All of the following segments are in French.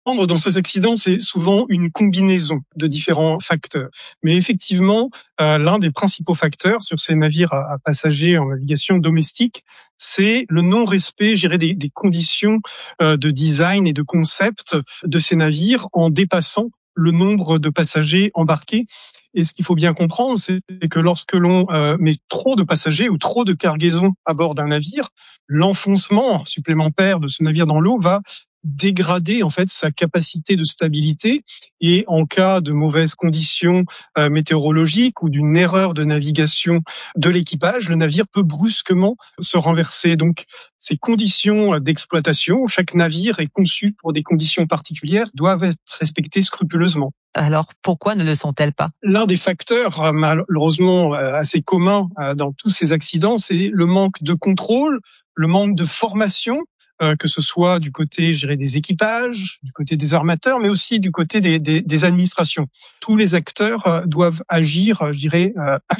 Dans ces accidents, c'est souvent une combinaison de différents facteurs. Mais effectivement, l'un des principaux facteurs sur ces navires à passagers en navigation domestique, c'est le non-respect, je dirais, des conditions de design et de concept de ces navires en dépassant le nombre de passagers embarqués. Et ce qu'il faut bien comprendre, c'est que lorsque l'on met trop de passagers ou trop de cargaisons à bord d'un navire, l'enfoncement supplémentaire de ce navire dans l'eau va dégrader en fait sa capacité de stabilité, et en cas de mauvaises conditions météorologiques ou d'une erreur de navigation de l'équipage, le navire peut brusquement se renverser. Donc ces conditions d'exploitation, chaque navire est conçu pour des conditions particulières, doivent être respectées scrupuleusement. Alors, pourquoi ne le sont-elles pas? L'un des facteurs malheureusement assez communs dans tous ces accidents, c'est le manque de contrôle, le manque de formation, que ce soit du côté, je dirais, des équipages, du côté des armateurs, mais aussi du côté des administrations. Tous les acteurs doivent agir, je dirais,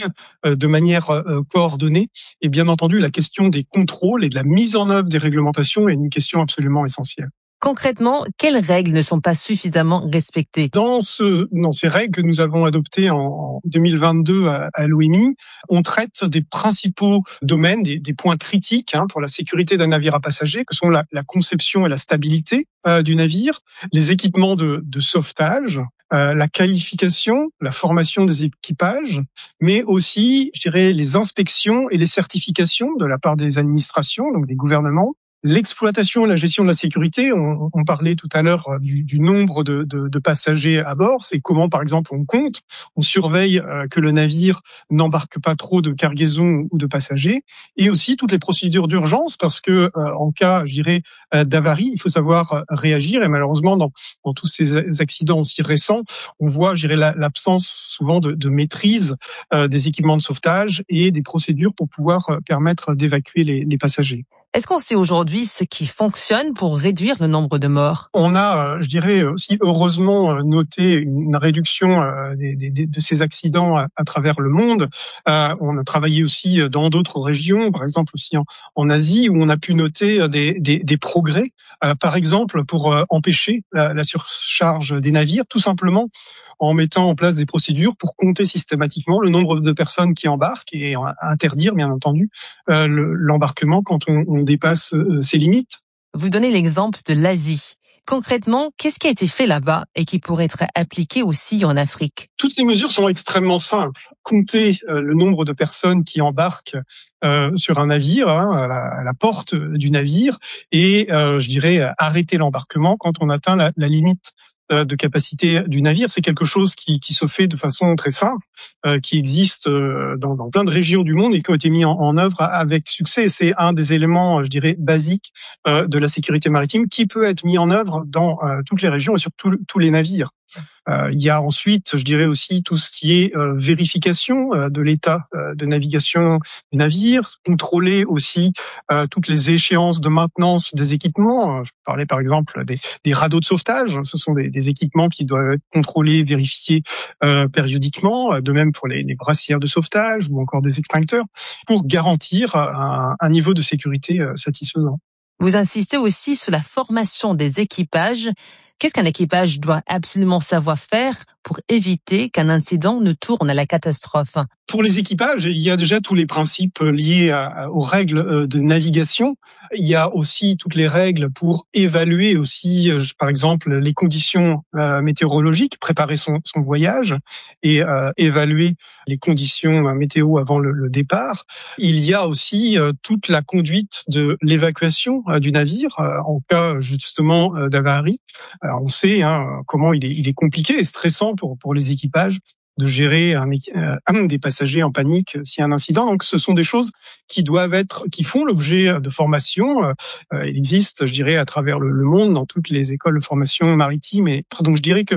de manière coordonnée. Et bien entendu, la question des contrôles et de la mise en œuvre des réglementations est une question absolument essentielle. Concrètement, quelles règles ne sont pas suffisamment respectées? Dans ces règles que nous avons adoptées en 2022 à l'OMI, on traite des principaux domaines, des points critiques pour la sécurité d'un navire à passagers, que sont la conception et la stabilité du navire, les équipements de sauvetage, la qualification, la formation des équipages, mais aussi, je dirais, les inspections et les certifications de la part des administrations, donc des gouvernements. L'exploitation et la gestion de la sécurité, on parlait tout à l'heure du nombre de passagers à bord. C'est comment, par exemple, on compte, on surveille que le navire n'embarque pas trop de cargaisons ou de passagers, et aussi toutes les procédures d'urgence, parce que en cas, je dirais, d'avarie, il faut savoir réagir. Et malheureusement, dans tous ces accidents aussi récents, on voit, je dirais, l'absence souvent de maîtrise des équipements de sauvetage et des procédures pour pouvoir permettre d'évacuer les passagers. Est-ce qu'on sait aujourd'hui ce qui fonctionne pour réduire le nombre de morts? On a, je dirais aussi heureusement, noté une réduction de ces accidents à travers le monde. On a travaillé aussi dans d'autres régions, par exemple aussi en Asie, où on a pu noter des progrès, par exemple pour empêcher la surcharge des navires, tout simplement en mettant en place des procédures pour compter systématiquement le nombre de personnes qui embarquent et interdire, bien entendu, l'embarquement quand on dépasse ces limites. Vous donnez l'exemple de l'Asie. Concrètement, qu'est-ce qui a été fait là-bas et qui pourrait être appliqué aussi en Afrique? Toutes ces mesures sont extrêmement simples. Compter le nombre de personnes qui embarquent sur un navire, à la porte du navire, et je dirais arrêter l'embarquement quand on atteint la limite de capacité du navire. C'est quelque chose qui se fait de façon très simple, qui existe dans plein de régions du monde et qui a été mis en œuvre avec succès. C'est un des éléments, je dirais, basiques de la sécurité maritime qui peut être mis en œuvre dans toutes les régions et sur tous les navires. Il y a ensuite, je dirais aussi, tout ce qui est vérification de l'état de navigation du navire, contrôler aussi toutes les échéances de maintenance des équipements. Je parlais par exemple des radeaux de sauvetage. Ce sont des équipements qui doivent être contrôlés, vérifiés périodiquement, de même pour les brassières de sauvetage ou encore des extincteurs, pour garantir un niveau de sécurité satisfaisant. Vous insistez aussi sur la formation des équipages. Qu'est-ce qu'un équipage doit absolument savoir faire pour éviter qu'un incident ne tourne à la catastrophe? Pour les équipages, il y a déjà tous les principes liés aux règles de navigation. Il y a aussi toutes les règles pour évaluer aussi, par exemple, les conditions météorologiques, préparer son voyage et évaluer les conditions météo avant le départ. Il y a aussi toute la conduite de l'évacuation du navire en cas justement d'avarie. On sait comment il est compliqué et stressant pour les équipages de gérer des passagers en panique s'il y a un incident. Donc, ce sont des choses qui font l'objet de formation. Il existe, je dirais, à travers le monde, dans toutes les écoles de formation maritime. Et donc, je dirais que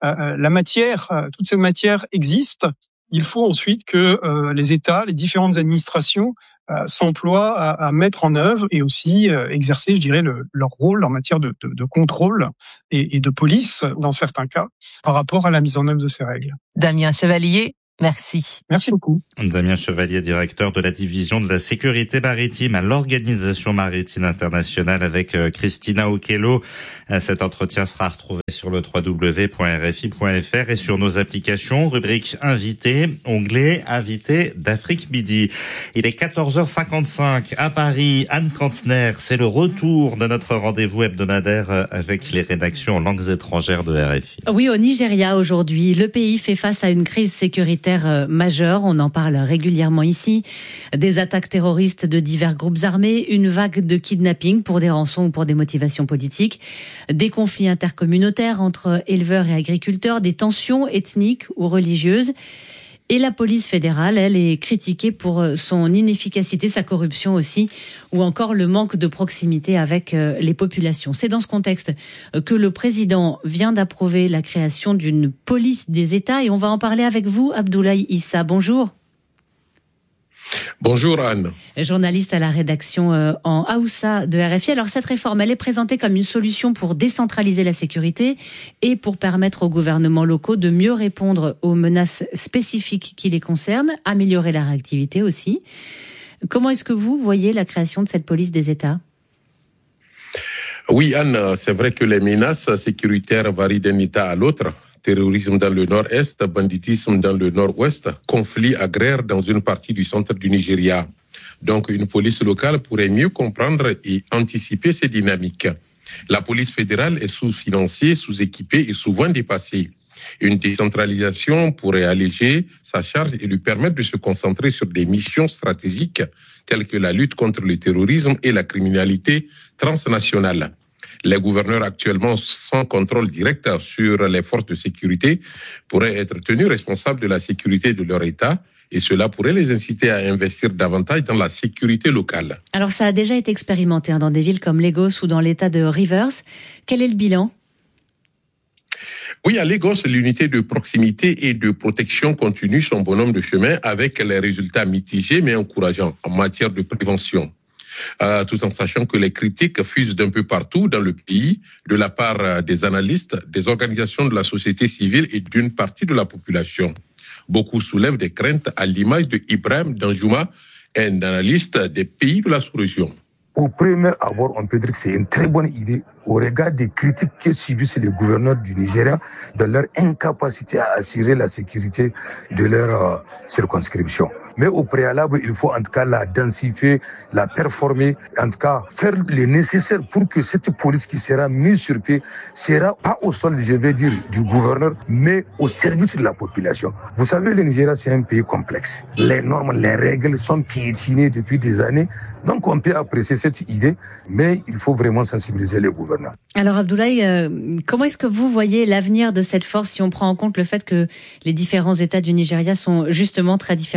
toute cette matière existe. Il faut ensuite que les États, les différentes administrations s'emploient à mettre en œuvre et aussi exercer, je dirais, leur rôle en matière de contrôle et de police, dans certains cas, par rapport à la mise en œuvre de ces règles. Damien Chevalier, Merci. Merci beaucoup. Damien Chevalier, directeur de la division de la sécurité maritime à l'Organisation maritime internationale avec Christina Okello. Cet entretien sera retrouvé sur le www.rfi.fr et sur nos applications, rubrique invité, onglet invité d'Afrique Midi. Il est 14h55 à Paris. Anne Kantner, c'est le retour de notre rendez-vous hebdomadaire avec les rédactions en langues étrangères de RFI. Oui, au Nigeria aujourd'hui, le pays fait face à une crise sécuritaire majeure. On en parle régulièrement ici. Des attaques terroristes de divers groupes armés, une vague de kidnapping pour des rançons ou pour des motivations politiques, des conflits intercommunautaires entre éleveurs et agriculteurs, des tensions ethniques ou religieuses. Et la police fédérale, elle, est critiquée pour son inefficacité, sa corruption aussi, ou encore le manque de proximité avec les populations. C'est dans ce contexte que le président vient d'approuver la création d'une police des États et on va en parler avec vous, Abdoulaye Issa. Bonjour. Bonjour Anne. Journaliste à la rédaction en Haoussa de RFI. Alors cette réforme, elle est présentée comme une solution pour décentraliser la sécurité et pour permettre aux gouvernements locaux de mieux répondre aux menaces spécifiques qui les concernent, améliorer la réactivité aussi. Comment est-ce que vous voyez la création de cette police des États ? Oui Anne, c'est vrai que les menaces sécuritaires varient d'un État à l'autre. Terrorisme dans le nord-est, banditisme dans le nord-ouest, conflit agraire dans une partie du centre du Nigeria. Donc une police locale pourrait mieux comprendre et anticiper ces dynamiques. La police fédérale est sous-financée, sous-équipée et souvent dépassée. Une décentralisation pourrait alléger sa charge et lui permettre de se concentrer sur des missions stratégiques telles que la lutte contre le terrorisme et la criminalité transnationale. Les gouverneurs actuellement sans contrôle direct sur les forces de sécurité pourraient être tenus responsables de la sécurité de leur État et cela pourrait les inciter à investir davantage dans la sécurité locale. Alors ça a déjà été expérimenté dans des villes comme Lagos ou dans l'État de Rivers. Quel est le bilan ? Oui, à Lagos, l'unité de proximité et de protection continue son bonhomme de chemin avec les résultats mitigés mais encourageants en matière de prévention. Tout en sachant que les critiques fusent d'un peu partout dans le pays, de la part des analystes, des organisations de la société civile et d'une partie de la population. Beaucoup soulèvent des craintes à l'image de Ibrahim Danjouma, un analyste des pays de la sous-région. Au premier abord, on peut dire que c'est une très bonne idée au regard des critiques que subissent les gouverneurs du Nigeria de leur incapacité à assurer la sécurité de leur circonscription. Mais au préalable, il faut en tout cas la densifier, la performer, en tout cas faire le nécessaire pour que cette police qui sera mise sur pied sera pas au sol, je vais dire, du gouverneur, mais au service de la population. Vous savez, le Nigeria, c'est un pays complexe. Les normes, les règles sont piétinées depuis des années. Donc, on peut apprécier cette idée, mais il faut vraiment sensibiliser les gouverneurs. Alors, Abdoulaye, comment est-ce que vous voyez l'avenir de cette force si on prend en compte le fait que les différents États du Nigeria sont justement très différents ?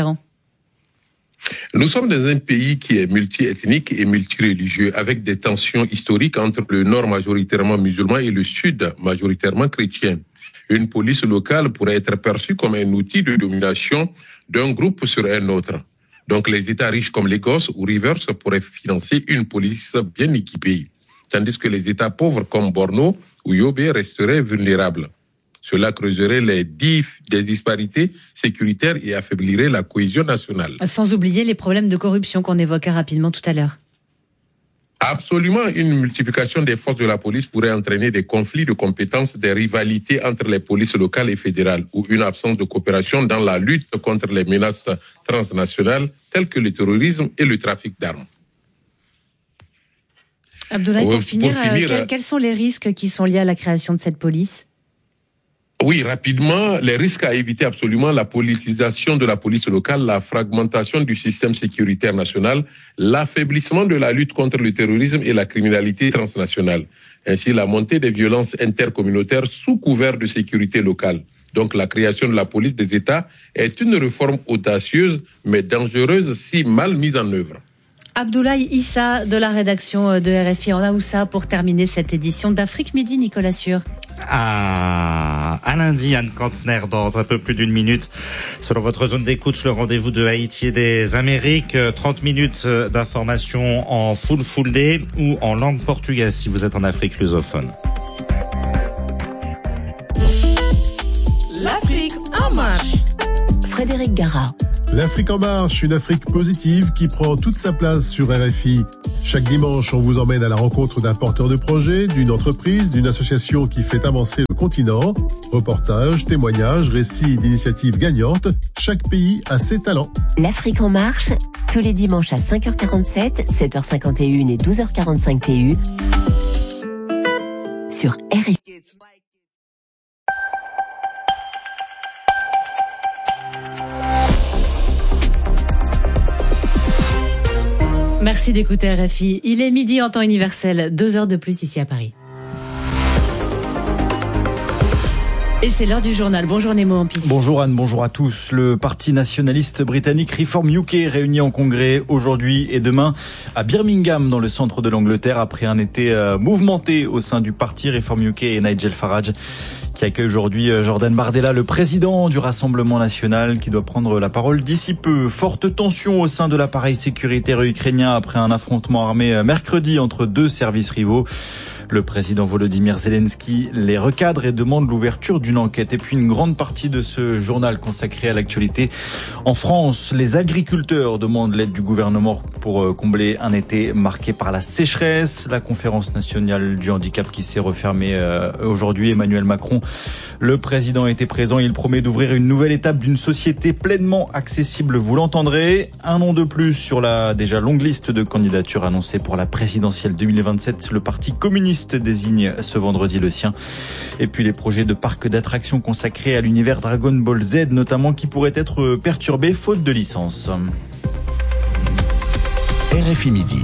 Nous sommes dans un pays qui est multiethnique et multireligieux, avec des tensions historiques entre le nord majoritairement musulman et le sud majoritairement chrétien. Une police locale pourrait être perçue comme un outil de domination d'un groupe sur un autre. Donc les États riches comme Lagos ou Rivers pourraient financer une police bien équipée, tandis que les États pauvres comme Borno ou Yobe resteraient vulnérables. Cela creuserait des disparités sécuritaires et affaiblirait la cohésion nationale. Sans oublier les problèmes de corruption qu'on évoquait rapidement tout à l'heure. Absolument, une multiplication des forces de la police pourrait entraîner des conflits de compétences, des rivalités entre les polices locales et fédérales ou une absence de coopération dans la lutte contre les menaces transnationales telles que le terrorisme et le trafic d'armes. Abdoulaye, pour finir, quels sont les risques qui sont liés à la création de cette police ? Oui, rapidement, les risques à éviter absolument la politisation de la police locale, la fragmentation du système sécuritaire national, l'affaiblissement de la lutte contre le terrorisme et la criminalité transnationale, ainsi la montée des violences intercommunautaires sous couvert de sécurité locale. Donc la création de la police des États est une réforme audacieuse mais dangereuse si mal mise en œuvre. Abdoulaye Issa de la rédaction de RFI en Haoussa pour terminer cette édition d'Afrique Midi, Nicolas Sûr. À lundi, Anne Kantner, dans un peu plus d'une minute, selon votre zone d'écoute, le rendez-vous de Haïti et des Amériques, 30 minutes d'information en full day ou en langue portugaise si vous êtes en Afrique lusophone. L'Afrique en marche, Frédéric Gara. L'Afrique en marche, une Afrique positive qui prend toute sa place sur RFI. Chaque dimanche, on vous emmène à la rencontre d'un porteur de projet, d'une entreprise, d'une association qui fait avancer le continent. Reportages, témoignages, récits d'initiatives gagnantes. Chaque pays a ses talents. L'Afrique en marche, tous les dimanches à 5h47, 7h51 et 12h45 TU sur RFI. Merci d'écouter RFI. Il est midi en temps universel, 2 heures de plus ici à Paris. Et c'est l'heure du journal. Bonjour Nemo Ampis. Bonjour Anne, bonjour à tous. Le parti nationaliste britannique Reform UK réuni en congrès aujourd'hui et demain à Birmingham dans le centre de l'Angleterre après un été mouvementé au sein du parti Reform UK et Nigel Farage qui accueille aujourd'hui Jordan Bardella, le président du Rassemblement national qui doit prendre la parole d'ici peu. Forte tension au sein de l'appareil sécuritaire ukrainien après un affrontement armé mercredi entre deux services rivaux. Le président Volodymyr Zelensky les recadre et demande l'ouverture d'une enquête. Et puis une grande partie de ce journal consacré à l'actualité. En France, les agriculteurs demandent l'aide du gouvernement pour combler un été marqué par la sécheresse. La conférence nationale du handicap qui s'est refermée aujourd'hui. Emmanuel Macron, le président, était présent. Il promet d'ouvrir une nouvelle étape d'une société pleinement accessible. Vous l'entendrez. Un nom de plus sur la déjà longue liste de candidatures annoncées pour la présidentielle 2027. Le parti communiste désigne ce vendredi le sien. Et puis les projets de parcs d'attractions consacrés à l'univers Dragon Ball Z notamment qui pourraient être perturbés faute de licence. RFI Midi.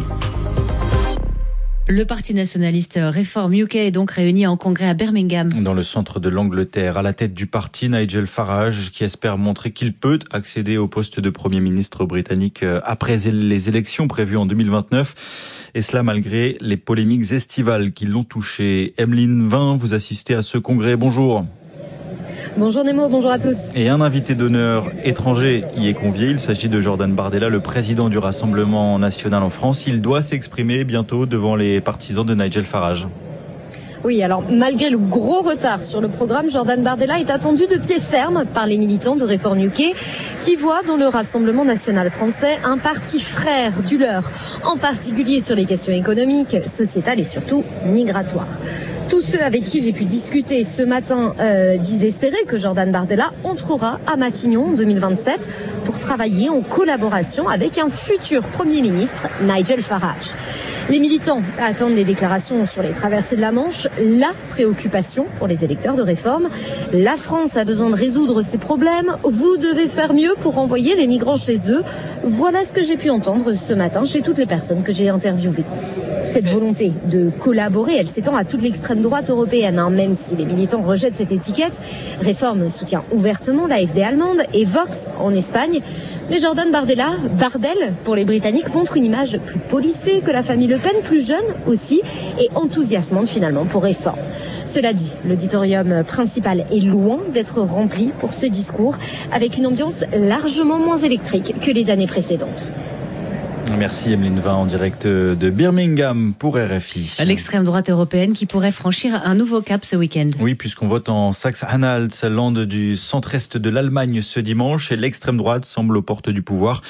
Le parti nationaliste Reform UK est donc réuni en congrès à Birmingham. Dans le centre de l'Angleterre, à la tête du parti, Nigel Farage, qui espère montrer qu'il peut accéder au poste de Premier ministre britannique après les élections prévues en 2029. Et cela malgré les polémiques estivales qui l'ont touché. Emeline Vin, vous assistez à ce congrès. Bonjour. Bonjour Nemo, bonjour à tous. Et un invité d'honneur étranger y est convié. Il s'agit de Jordan Bardella, le président du Rassemblement national en France. Il doit s'exprimer bientôt devant les partisans de Nigel Farage. Oui, alors malgré le gros retard sur le programme, Jordan Bardella est attendu de pied ferme par les militants de Reform UK qui voient dans le Rassemblement national français un parti frère du leur, en particulier sur les questions économiques, sociétales et surtout migratoires. Tous ceux avec qui j'ai pu discuter ce matin disent espérer que Jordan Bardella entrera à Matignon en 2027 pour travailler en collaboration avec un futur Premier ministre, Nigel Farage. Les militants attendent des déclarations sur les traversées de la Manche, la préoccupation pour les électeurs de Réforme. La France a besoin de résoudre ses problèmes. Vous devez faire mieux pour renvoyer les migrants chez eux. Voilà ce que j'ai pu entendre ce matin chez toutes les personnes que j'ai interviewées. Cette volonté de collaborer, elle s'étend à toute l'extrême droite européenne, même si les militants rejettent cette étiquette. Réforme soutient ouvertement l'AfD allemande et Vox en Espagne. Mais Jordan Bardella, Bardel pour les Britanniques, montre une image plus policée que la famille Le Pen, plus jeune aussi, et enthousiasmante finalement pour Réforme. Cela dit, l'auditorium principal est loin d'être rempli pour ce discours, avec une ambiance largement moins électrique que les années précédentes. Merci Emeline Vin en direct de Birmingham pour RFI. L'extrême droite européenne qui pourrait franchir un nouveau cap ce week-end. Oui, puisqu'on vote en Saxe-Anhalt, land du centre-est de l'Allemagne ce dimanche, et l'extrême droite semble aux portes du pouvoir.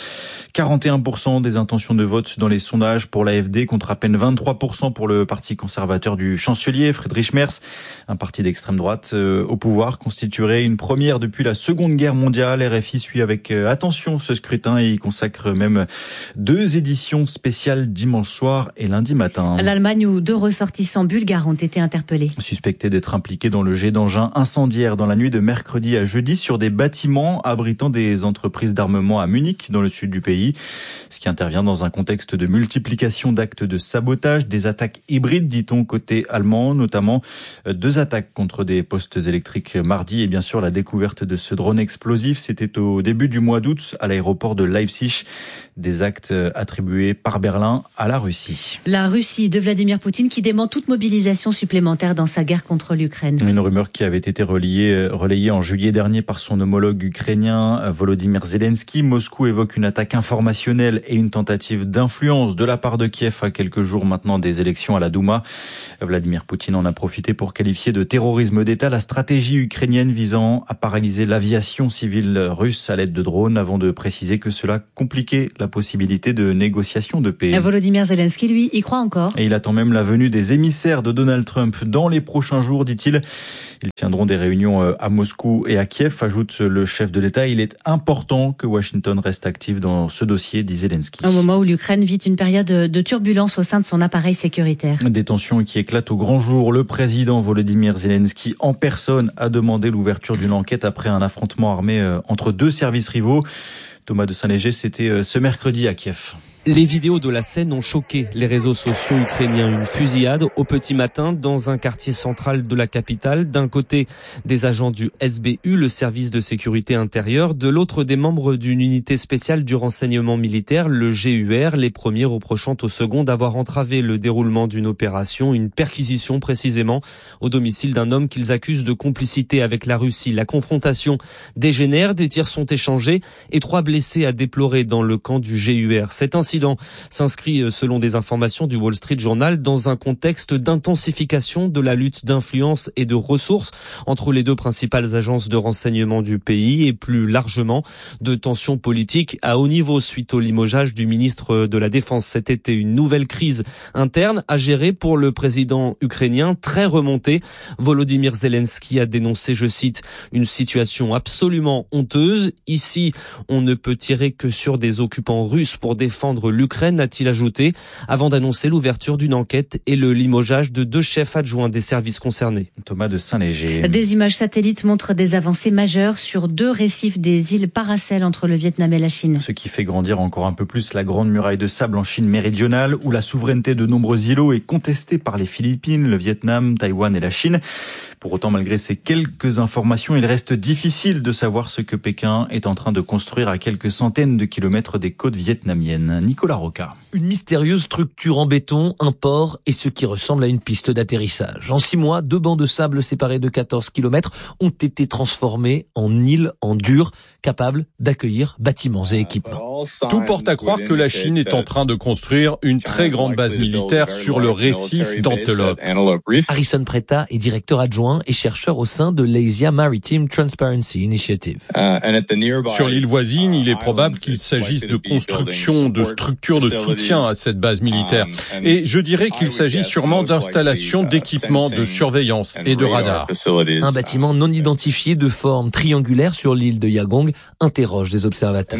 41% des intentions de vote dans les sondages pour l'AfD contre à peine 23% pour le parti conservateur du chancelier Friedrich Merz. Un parti d'extrême droite au pouvoir constituerait une première depuis la Seconde Guerre mondiale. RFI suit avec attention ce scrutin et y consacre même 2 éditions spéciales dimanche soir et lundi matin. L'Allemagne où 2 ressortissants bulgares ont été interpellés. Suspectés d'être impliqués dans le jet d'engins incendiaires dans la nuit de mercredi à jeudi sur des bâtiments abritant des entreprises d'armement à Munich, dans le sud du pays. Ce qui intervient dans un contexte de multiplication d'actes de sabotage, des attaques hybrides, dit-on, côté allemand, notamment 2 attaques contre des postes électriques mardi et bien sûr la découverte de ce drone explosif. C'était au début du mois d'août à l'aéroport de Leipzig. Des actes attribué par Berlin à la Russie. La Russie de Vladimir Poutine qui dément toute mobilisation supplémentaire dans sa guerre contre l'Ukraine. Une rumeur qui avait été relayée en juillet dernier par son homologue ukrainien Volodymyr Zelensky. Moscou évoque une attaque informationnelle et une tentative d'influence de la part de Kiev à quelques jours maintenant des élections à la Douma. Vladimir Poutine en a profité pour qualifier de terrorisme d'État la stratégie ukrainienne visant à paralyser l'aviation civile russe à l'aide de drones avant de préciser que cela compliquait la possibilité de négociation de paix. Volodymyr Zelensky, lui, y croit encore. Et il attend même la venue des émissaires de Donald Trump dans les prochains jours, dit-il. Ils tiendront des réunions à Moscou et à Kiev, ajoute le chef de l'État. Il est important que Washington reste actif dans ce dossier, dit Zelensky. Au moment où l'Ukraine vit une période de turbulence au sein de son appareil sécuritaire. Des tensions qui éclatent au grand jour. Le président Volodymyr Zelensky en personne a demandé l'ouverture d'une enquête après un affrontement armé entre deux services rivaux. Thomas de Saint-Léger, c'était ce mercredi à Kiev. Les vidéos de la scène ont choqué les réseaux sociaux ukrainiens. Une fusillade au petit matin dans un quartier central de la capitale. D'un côté, des agents du SBU, le service de sécurité intérieure. De l'autre, des membres d'une unité spéciale du renseignement militaire, le GUR. Les premiers reprochant au second d'avoir entravé le déroulement d'une opération, une perquisition précisément, au domicile d'un homme qu'ils accusent de complicité avec la Russie. La confrontation dégénère, des tirs sont échangés et 3 blessés à déplorer dans le camp du GUR. Cet incident s'inscrit, selon des informations du Wall Street Journal, dans un contexte d'intensification de la lutte d'influence et de ressources entre les deux principales agences de renseignement du pays et plus largement de tensions politiques à haut niveau suite au limogeage du ministre de la Défense cet été. Une nouvelle crise interne à gérer pour le président ukrainien très remonté. Volodymyr Zelensky a dénoncé, je cite, une situation absolument honteuse. Ici, on ne peut tirer que sur des occupants russes pour défendre l'Ukraine, a-t-il ajouté, avant d'annoncer l'ouverture d'une enquête et le limogeage de 2 chefs adjoints des services concernés. Thomas de Saint-Léger. Des images satellites montrent des avancées majeures sur 2 récifs des îles Paracel entre le Vietnam et la Chine. Ce qui fait grandir encore un peu plus la grande muraille de sable en Chine méridionale, où la souveraineté de nombreux îlots est contestée par les Philippines, le Vietnam, Taïwan et la Chine. Pour autant, malgré ces quelques informations, il reste difficile de savoir ce que Pékin est en train de construire à quelques centaines de kilomètres des côtes vietnamiennes. Nicolas Roca. Une mystérieuse structure en béton, un port et ce qui ressemble à une piste d'atterrissage. En 6 mois, 2 bancs de sable séparés de 14 kilomètres ont été transformés en îles en dur, capables d'accueillir bâtiments et équipements. Tout porte à croire que la Chine est en train de construire une très grande base militaire sur le récif d'Antelope. Harrison Preta est directeur adjoint et chercheur au sein de l'Asia Maritime Transparency Initiative. Sur l'île voisine, il est probable qu'il s'agisse de construction de structures de soutien à cette base militaire. Et je dirais qu'il s'agit sûrement d'installations d'équipements de surveillance et de radars. Un bâtiment non identifié de forme triangulaire sur l'île de Yagong interroge des observateurs.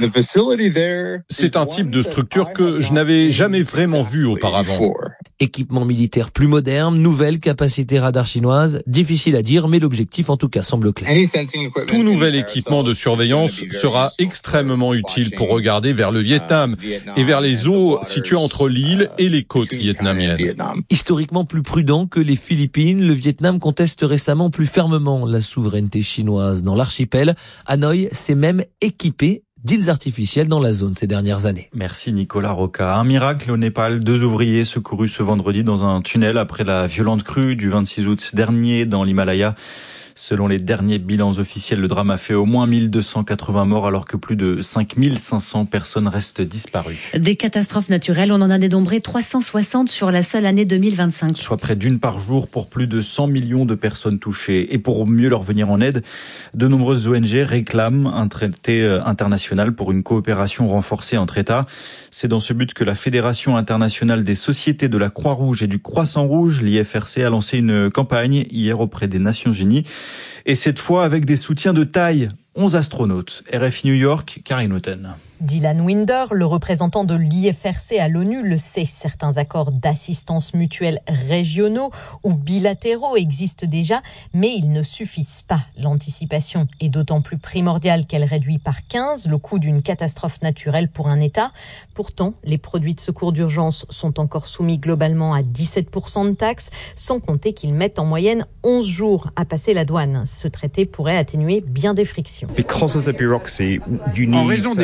C'est un type de structure que je n'avais jamais vraiment vu auparavant. Équipement militaire plus moderne, nouvelle capacité radar chinoise, difficile à dire, mais l'objectif en tout cas semble clair. Tout nouvel équipement de surveillance sera extrêmement utile pour regarder vers le Vietnam et vers les eaux situées entre l'île et les côtes vietnamiennes. Historiquement plus prudent que les Philippines, le Vietnam conteste récemment plus fermement la souveraineté chinoise dans l'archipel. Hanoï s'est même équipé d'îles artificielles dans la zone ces dernières années. Merci Nicolas Roca. Un miracle au Népal, 2 ouvriers secourus ce vendredi dans un tunnel après la violente crue du 26 août dernier dans l'Himalaya. Selon les derniers bilans officiels, le drame a fait au moins 1280 morts alors que plus de 5500 personnes restent disparues. Des catastrophes naturelles, on en a dénombré 360 sur la seule année 2025. Soit près d'1 par jour pour plus de 100 millions de personnes touchées. Et pour mieux leur venir en aide, de nombreuses ONG réclament un traité international pour une coopération renforcée entre États. C'est dans ce but que la Fédération internationale des sociétés de la Croix-Rouge et du Croissant-Rouge, l'IFRC, a lancé une campagne hier auprès des Nations Unies. Et cette fois avec des soutiens de taille. 11 astronautes. RFI New York, Karine Houghton. Dylan Winder, le représentant de l'IFRC à l'ONU, le sait. Certains accords d'assistance mutuelle régionaux ou bilatéraux existent déjà, mais ils ne suffisent pas. L'anticipation est d'autant plus primordiale qu'elle réduit par 15 le coût d'une catastrophe naturelle pour un État. Pourtant, les produits de secours d'urgence sont encore soumis globalement à 17% de taxes, sans compter qu'ils mettent en moyenne 11 jours à passer la douane. Ce traité pourrait atténuer bien des frictions. En raison des contraintes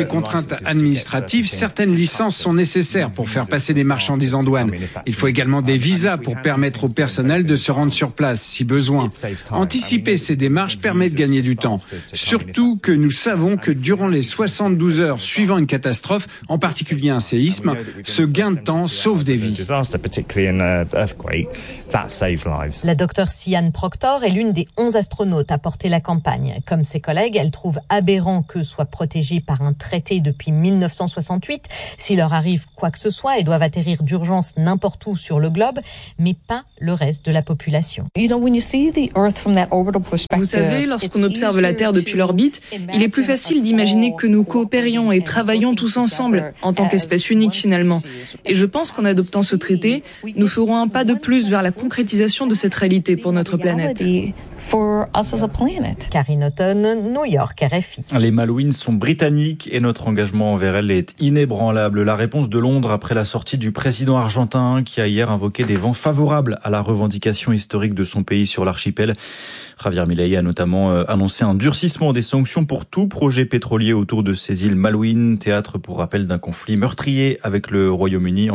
contexte administratif, certaines licences sont nécessaires pour faire passer des marchandises en douane. Il faut également des visas pour permettre au personnel de se rendre sur place si besoin. Anticiper ces démarches permet de gagner du temps. Surtout que nous savons que durant les 72 heures suivant une catastrophe, en particulier un séisme, ce gain de temps sauve des vies. La docteure Sian Proctor est l'une des 11 astronautes à porter la campagne. Comme ses collègues, elle trouve aberrant qu'eux soient protégés par un traité depuis 1968. S'il leur arrive quoi que ce soit, ils doivent atterrir d'urgence n'importe où sur le globe, mais pas le reste de la population. Vous savez, lorsqu'on observe la Terre depuis l'orbite, il est plus facile d'imaginer que nous coopérions et travaillons tous ensemble, en tant qu'espèce unique finalement. Et je pense qu'en adoptant ce traité, nous ferons un pas de plus vers la concrétisation de cette réalité pour notre planète. Karine Houghton, New York, RFI. Les Malouines sont britanniques et notre engagement envers elles est inébranlable. La réponse de Londres après la sortie du président argentin qui a hier invoqué des vents favorables à la revendication historique de son pays sur l'archipel. Javier Milei a notamment annoncé un durcissement des sanctions pour tout projet pétrolier autour de ces îles Malouines, théâtre pour rappel d'un conflit meurtrier avec le Royaume-Uni en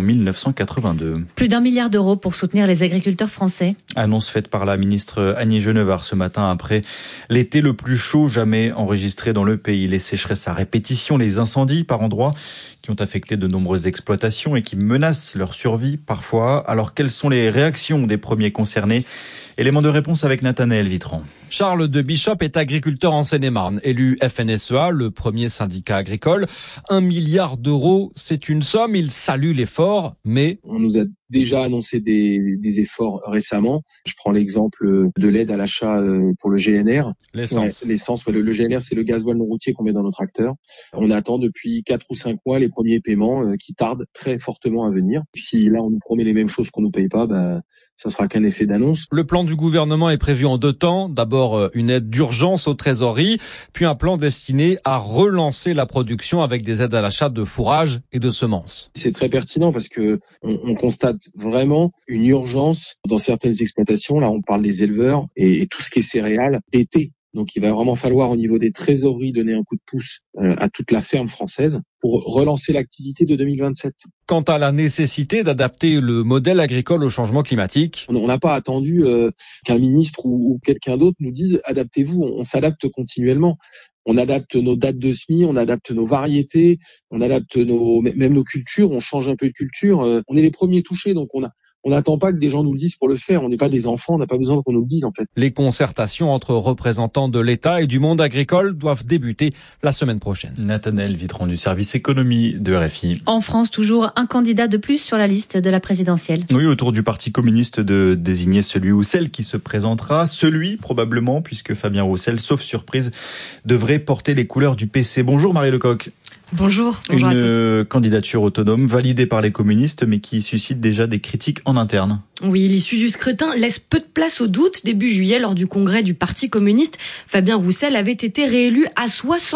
1982. Plus d'1 milliard d'euros pour soutenir les agriculteurs français. Annonce faite par la ministre Annie Genevard ce matin après l'été le plus chaud jamais enregistré dans le pays. Les sécheresses à répétition, les incendies par endroits qui ont affecté de nombreuses exploitations et qui menacent leur survie parfois. Alors quelles sont les réactions des premiers concernés ? Élément de réponse avec Nathanaël Vitran. Charles de Bishop est agriculteur en Seine-et-Marne, élu FNSEA, le premier syndicat agricole. 1 milliard d'euros, c'est une somme, il salue l'effort, mais... On nous a déjà annoncé des efforts récemment. Je prends l'exemple de l'aide à l'achat pour le GNR. L'essence. Le GNR, c'est le gasoil non routier qu'on met dans nos tracteurs. On attend depuis 4 ou 5 mois les premiers paiements qui tardent très fortement à venir. Si là, on nous promet les mêmes choses qu'on nous paye pas, ça sera qu'un effet d'annonce. Le plan du gouvernement est prévu en 2 temps. D'abord, une aide d'urgence aux trésoreries, puis un plan destiné à relancer la production avec des aides à l'achat de fourrage et de semences. C'est très pertinent parce que on constate vraiment une urgence dans certaines exploitations. Là, on parle des éleveurs et tout ce qui est céréales d'été. Donc, il va vraiment falloir, au niveau des trésoreries, donner un coup de pouce à toute la ferme française pour relancer l'activité de 2027. Quant à la nécessité d'adapter le modèle agricole au changement climatique, on n'a pas attendu qu'un ministre ou quelqu'un d'autre nous dise « adaptez-vous ». On s'adapte continuellement. On adapte nos dates de semis, on adapte nos variétés, on adapte même nos cultures, on change un peu de culture. On est les premiers touchés, donc on n'attend pas que des gens nous le disent pour le faire. On n'est pas des enfants, on n'a pas besoin qu'on nous le dise en fait. Les concertations entre représentants de l'État et du monde agricole doivent débuter la semaine prochaine. Nathanaël Vitran du service économie de RFI. En France, toujours un candidat de plus sur la liste de la présidentielle. Oui, autour du Parti communiste de désigner celui ou celle qui se présentera. Celui, probablement, puisque Fabien Roussel, sauf surprise, devrait porter les couleurs du PC. Bonjour Marie Lecoq. Bonjour à tous. Une candidature autonome validée par les communistes, mais qui suscite déjà des critiques en interne. Oui, l'issue du scrutin laisse peu de place au doute. Début juillet, lors du congrès du Parti communiste, Fabien Roussel avait été réélu à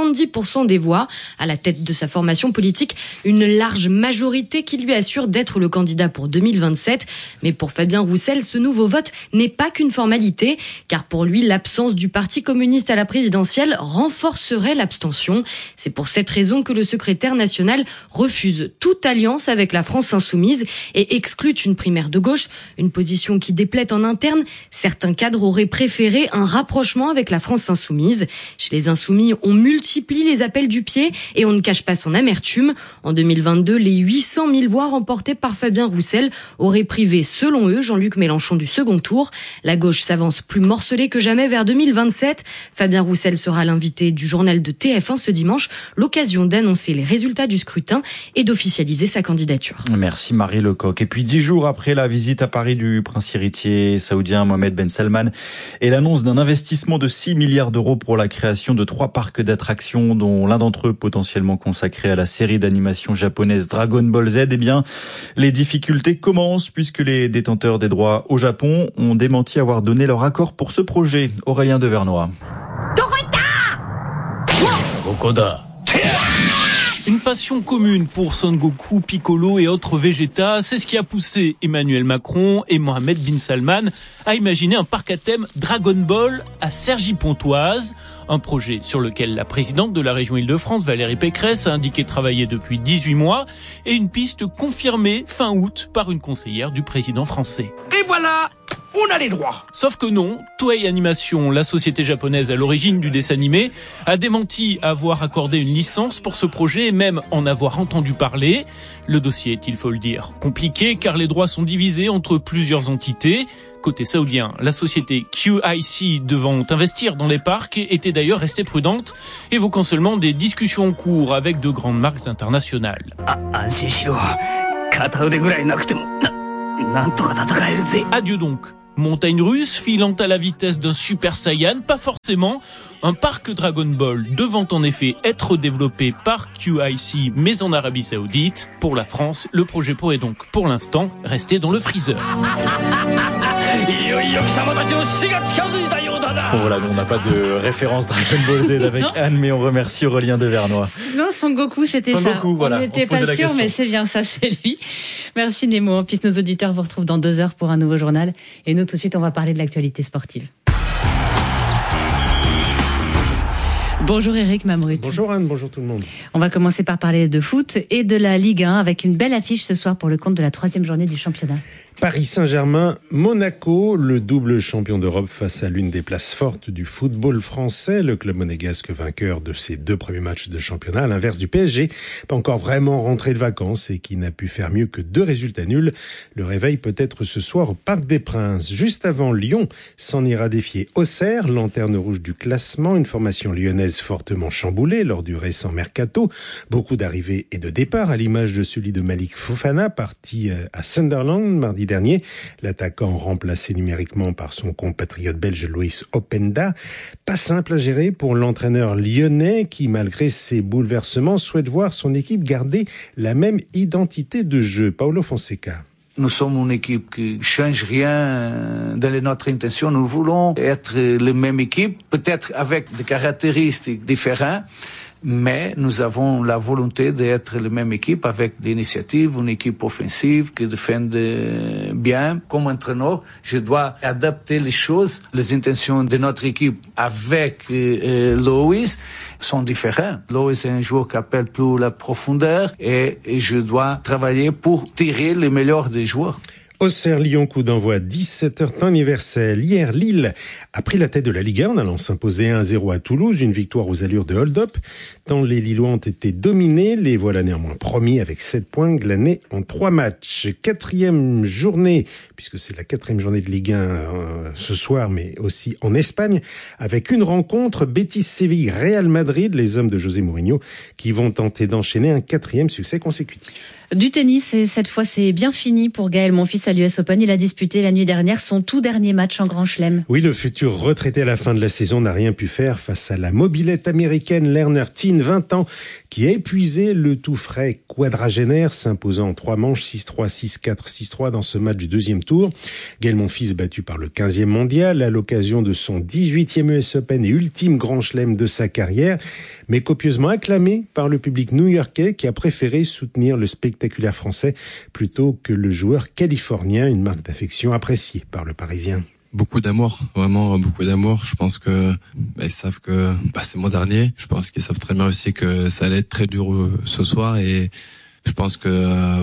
70% des voix. À la tête de sa formation politique, une large majorité qui lui assure d'être le candidat pour 2027. Mais pour Fabien Roussel, ce nouveau vote n'est pas qu'une formalité, car pour lui, l'absence du Parti communiste à la présidentielle renforcerait l'abstention. C'est pour cette raison que le secrétaire national refuse toute alliance avec la France insoumise et exclut une primaire de gauche, une position qui déplaît en interne. Certains cadres auraient préféré un rapprochement avec la France insoumise. Chez les insoumis, on multiplie les appels du pied et on ne cache pas son amertume. En 2022, les 800 000 voix remportées par Fabien Roussel auraient privé, selon eux, Jean-Luc Mélenchon du second tour. La gauche s'avance plus morcelée que jamais vers 2027. Fabien Roussel sera l'invité du journal de TF1 ce dimanche, l'occasion d'annoncer les résultats du scrutin et d'officialiser sa candidature. Merci Marie Lecoq. Et puis 10 jours après la visite à Paris du prince héritier saoudien Mohammed Ben Salman et l'annonce d'un investissement de 6 milliards d'euros pour la création de 3 parcs d'attractions, dont l'un d'entre eux potentiellement consacré à la série d'animation japonaise Dragon Ball Z, les difficultés commencent puisque les détenteurs des droits au Japon ont démenti avoir donné leur accord pour ce projet. Aurélien Devernois. Une passion commune pour Son Goku, Piccolo et autres Vegeta, c'est ce qui a poussé Emmanuel Macron et Mohamed bin Salman à imaginer un parc à thème Dragon Ball à Cergy-Pontoise. Un projet sur lequel la présidente de la région Île-de-France, Valérie Pécresse, a indiqué travailler depuis 18 mois et une piste confirmée fin août par une conseillère du président français. Et voilà, on a les droits. Sauf que non, Toei Animation, la société japonaise à l'origine du dessin animé, a démenti avoir accordé une licence pour ce projet et même en avoir entendu parler. Le dossier est, il faut le dire, compliqué car les droits sont divisés entre plusieurs entités. Côté saoudien, la société QIC devant investir dans les parcs était d'ailleurs restée prudente, évoquant seulement des discussions en cours avec de grandes marques internationales. Adieu donc. Montagne russe filant à la vitesse d'un Super Saiyan, pas forcément. Un parc Dragon Ball devant en effet être développé par QIC mais en Arabie Saoudite. Pour la France, le projet pourrait donc pour l'instant rester dans le freezer. Bon voilà, on n'a pas de référence Dragon Ball Z avec Anne, mais on remercie Aurélien Devernois. Non, Son Goku, c'était Son ça. Goku, voilà, on n'était pas sûr, mais c'est bien ça, c'est lui. Merci Nemo. En plus, nos auditeurs vous retrouvent dans 2 heures pour un nouveau journal. Et nous, tout de suite, on va parler de l'actualité sportive. Bonjour Eric Mamrut. Bonjour Anne, bonjour tout le monde. On va commencer par parler de foot et de la Ligue 1 avec une belle affiche ce soir pour le compte de la 3e journée du championnat. Paris Saint-Germain, Monaco, le double champion d'Europe face à l'une des places fortes du football français, le club monégasque vainqueur de ses 2 premiers matchs de championnat, à l'inverse du PSG, pas encore vraiment rentré de vacances et qui n'a pu faire mieux que 2 résultats nuls. Le réveil peut être ce soir au Parc des Princes. Juste avant, Lyon s'en ira défier Auxerre, lanterne rouge du classement, une formation lyonnaise fortement chamboulée lors du récent mercato. Beaucoup d'arrivées et de départs, à l'image de celui de Malik Fofana, parti à Sunderland mardi dernier. L'attaquant remplacé numériquement par son compatriote belge Loïs Openda. Pas simple à gérer pour l'entraîneur lyonnais qui, malgré ses bouleversements, souhaite voir son équipe garder la même identité de jeu. Paulo Fonseca. Nous sommes une équipe qui change rien dans notre intention. Nous voulons être la même équipe, peut-être avec des caractéristiques différentes, mais nous avons la volonté d'être la même équipe avec l'initiative, une équipe offensive qui défend bien. Comme entraîneur, je dois adapter les choses. Les intentions de notre équipe avec Loïs sont différentes. Loïs est un joueur qui appelle plus la profondeur et je dois travailler pour tirer le meilleur des joueurs. Auxerre-Lyon, coup d'envoi 17h temps universel. Hier, Lille a pris la tête de la Ligue 1 en allant s'imposer 1-0 à Toulouse, une victoire aux allures de hold-up. Tant les Lillois ont été dominés, les voilà néanmoins premiers avec 7 points glanés en 3 matchs. 4e journée, puisque c'est la 4e journée de Ligue 1 ce soir, mais aussi en Espagne, avec une rencontre Betis-Séville, Real Madrid, les hommes de José Mourinho, qui vont tenter d'enchaîner un 4e succès consécutif. Du tennis, et cette fois c'est bien fini pour Gaël Monfils à l'US Open. Il a disputé la nuit dernière son tout dernier match en Grand Chelem. Oui, le futur retraité à la fin de la saison n'a rien pu faire face à la mobilette américaine Lerner Teen, 20 ans, qui a épuisé le tout frais quadragénaire, s'imposant en 3 manches, 6-3, 6-4, 6-3 dans ce match du 2e tour. Gaël Monfils battu par le 15e mondial à l'occasion de son 18e US Open et ultime Grand Chelem de sa carrière, mais copieusement acclamé par le public new-yorkais qui a préféré soutenir le spectacle français plutôt que le joueur californien, une marque d'affection appréciée par le Parisien. Beaucoup d'amour, vraiment beaucoup d'amour. Je pense que ils savent que c'est mon dernier. Je pense qu'ils savent très bien aussi que ça allait être très dur ce soir et je pense que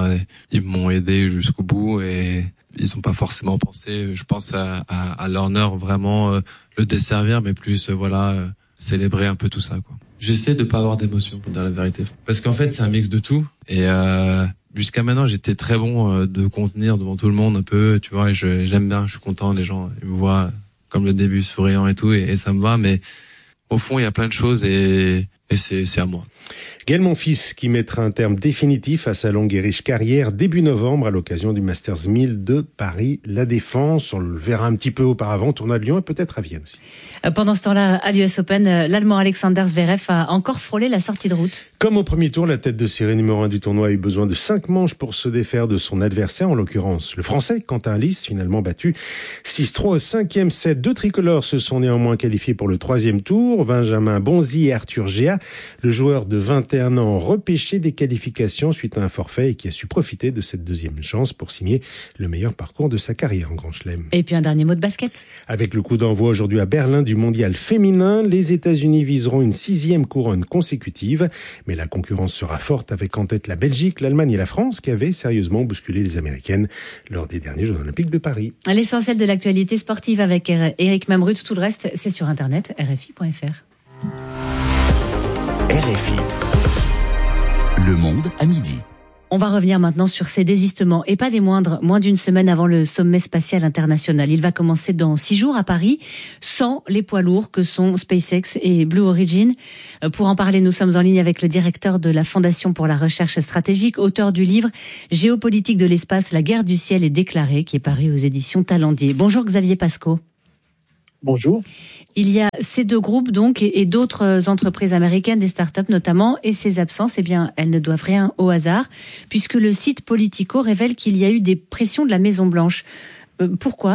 ils m'ont aidé jusqu'au bout et ils ont pas forcément pensé. Je pense à Lerner vraiment le desservir, mais plus célébrer un peu tout ça, quoi. J'essaie de pas avoir d'émotion, pour dire la vérité. Parce qu'en fait, c'est un mix de tout. Et jusqu'à maintenant, j'étais très bon de contenir devant tout le monde un peu, tu vois, et j'aime bien, je suis content, les gens ils me voient comme le début souriant et tout, et ça me va, mais au fond, il y a plein de choses et c'est à moi. Gaël Monfils qui mettra un terme définitif à sa longue et riche carrière début novembre à l'occasion du Masters 1000 de Paris La Défense. On le verra un petit peu auparavant, tournoi de Lyon et peut-être à Vienne aussi. Pendant ce temps-là, à l'US Open, l'Allemand Alexander Zverev a encore frôlé la sortie de route. Comme au premier tour, la tête de série numéro 1 du tournoi a eu besoin de 5 manches pour se défaire de son adversaire, en l'occurrence le Français Quentin Lys, finalement battu 6-3 au 5e set. 2 tricolores se sont néanmoins qualifiés pour le 3e tour. Benjamin Bonzi et Arthur Géa Le joueur de 21 ans repêché des qualifications suite à un forfait et qui a su profiter de cette deuxième chance pour signer le meilleur parcours de sa carrière en Grand Chelem. Et puis un dernier mot de basket. Avec le coup d'envoi aujourd'hui à Berlin du mondial féminin, les États-Unis viseront une 6e couronne consécutive. Mais la concurrence sera forte avec en tête la Belgique, l'Allemagne et la France qui avaient sérieusement bousculé les Américaines lors des derniers Jeux Olympiques de Paris. L'essentiel de l'actualité sportive avec Éric Mamrut. Tout le reste, c'est sur internet, rfi.fr. RFI. Le monde à midi. On va revenir maintenant sur ces désistements, et pas des moindres, moins d'une semaine avant le sommet spatial international. Il va commencer dans 6 jours à Paris, sans les poids lourds que sont SpaceX et Blue Origin. Pour en parler, nous sommes en ligne avec le directeur de la Fondation pour la recherche stratégique, auteur du livre « Géopolitique de l'espace, la guerre du ciel est déclarée », qui est paru aux éditions Talendier. Bonjour Xavier Pascaud. Bonjour. Il y a ces deux groupes donc et d'autres entreprises américaines, des startups notamment, et ces absences, eh bien, elles ne doivent rien au hasard, puisque le site Politico révèle qu'il y a eu des pressions de la Maison-Blanche. Pourquoi ?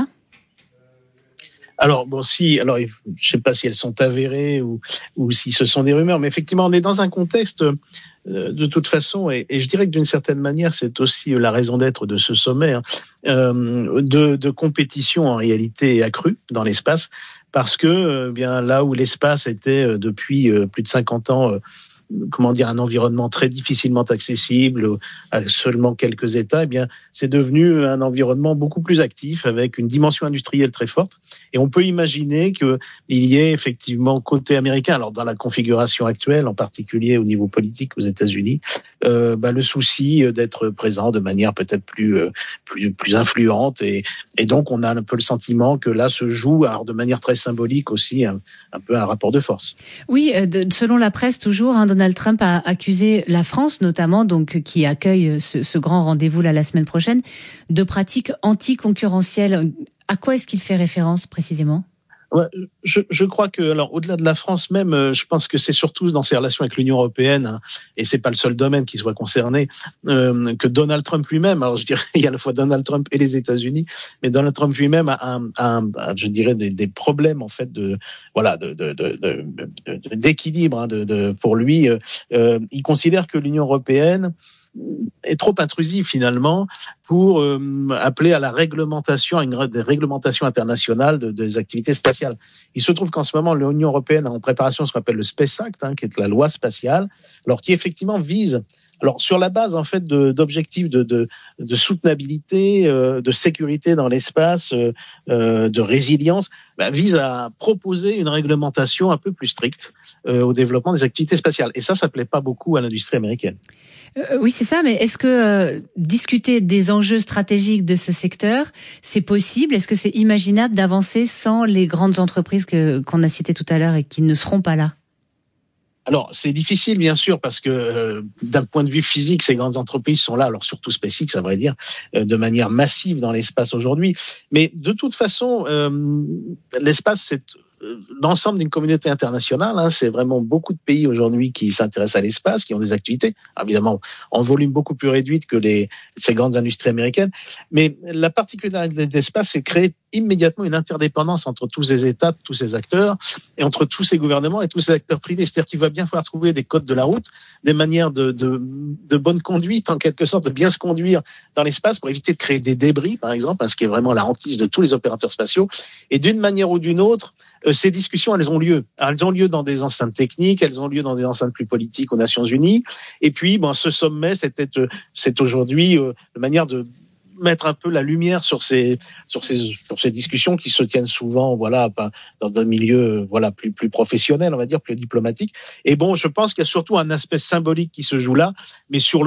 Alors je sais pas si elles sont avérées ou si ce sont des rumeurs, mais effectivement, on est dans un contexte de toute façon, et je dirais que d'une certaine manière, c'est aussi la raison d'être de ce sommet, de compétition en réalité accrue dans l'espace, parce que bien là où l'espace était depuis plus de 50 ans un environnement très difficilement accessible à seulement quelques États, eh bien, c'est devenu un environnement beaucoup plus actif avec une dimension industrielle très forte. Et on peut imaginer qu'il y ait effectivement côté américain, alors dans la configuration actuelle, en particulier au niveau politique aux États-Unis, le souci d'être présent de manière peut-être plus influente. Et donc, on a un peu le sentiment que là se joue, alors de manière très symbolique aussi, un peu un rapport de force. Oui, selon la presse toujours, Donald Trump a accusé la France notamment, donc qui accueille ce grand rendez-vous là la semaine prochaine, de pratiques anticoncurrentielles. À quoi est-ce qu'il fait référence précisément ? Ouais, je crois que, alors, au-delà de la France même, je pense que c'est surtout dans ses relations avec l'Union européenne, et c'est pas le seul domaine qui soit concerné, que Donald Trump lui-même, alors je dirais, il y a à la fois Donald Trump et les États-Unis, mais Donald Trump lui-même a je dirais, des problèmes, en fait, d'équilibre, pour lui. Il considère que l'Union européenne est trop intrusive finalement pour appeler à la réglementation, à une réglementation internationale des activités spatiales. Il se trouve qu'en ce moment, l'Union européenne a en préparation ce qu'on appelle le Space Act, qui est la loi spatiale, alors qui effectivement vise, alors sur la base en fait d'objectifs de soutenabilité, de sécurité dans l'espace, de résilience, vise à proposer une réglementation un peu plus stricte au développement des activités spatiales. Et ça plaît pas beaucoup à l'industrie américaine. Oui, c'est ça, mais est-ce que discuter des enjeux stratégiques de ce secteur, c'est possible ? Est-ce que c'est imaginable d'avancer sans les grandes entreprises qu'on a citées tout à l'heure et qui ne seront pas là ? Alors, c'est difficile, bien sûr, parce que d'un point de vue physique, ces grandes entreprises sont là, alors surtout SpaceX, à vrai dire, de manière massive dans l'espace aujourd'hui. Mais de toute façon, l'espace, c'est l'ensemble d'une communauté internationale. C'est vraiment beaucoup de pays aujourd'hui qui s'intéressent à l'espace, qui ont des activités, évidemment en volume beaucoup plus réduite que ces grandes industries américaines. Mais la particularité de l'espace, c'est créer immédiatement une interdépendance entre tous ces États, tous ces acteurs, et entre tous ces gouvernements et tous ces acteurs privés. C'est-à-dire qu'il va bien falloir trouver des codes de la route, des manières de bonne conduite, en quelque sorte, de bien se conduire dans l'espace pour éviter de créer des débris, par exemple, ce qui est vraiment la hantise de tous les opérateurs spatiaux. Et d'une manière ou d'une autre, ces discussions, elles ont lieu. Elles ont lieu dans des enceintes techniques, elles ont lieu dans des enceintes plus politiques aux Nations Unies. Et puis, ce sommet, c'est aujourd'hui la manière de mettre un peu la lumière sur ces discussions qui se tiennent souvent, dans un milieu, plus professionnel, on va dire, plus diplomatique. Et je pense qu'il y a surtout un aspect symbolique qui se joue là, mais sur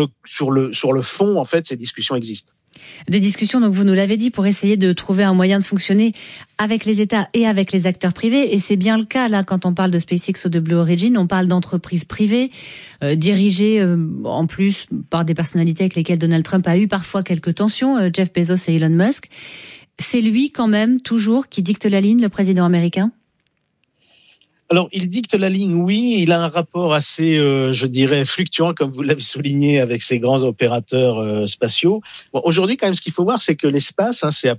le fond, en fait, ces discussions existent. Des discussions, donc vous nous l'avez dit, pour essayer de trouver un moyen de fonctionner avec les États et avec les acteurs privés. Et c'est bien le cas, là, quand on parle de SpaceX ou de Blue Origin, on parle d'entreprises privées, dirigées en plus par des personnalités avec lesquelles Donald Trump a eu parfois quelques tensions, Jeff Bezos et Elon Musk. C'est lui, quand même, toujours, qui dicte la ligne, le président américain ? Alors, il dicte la ligne, oui. Il a un rapport assez, je dirais, fluctuant, comme vous l'avez souligné, avec ces grands opérateurs spatiaux. Aujourd'hui, quand même, ce qu'il faut voir, c'est que l'espace, c'est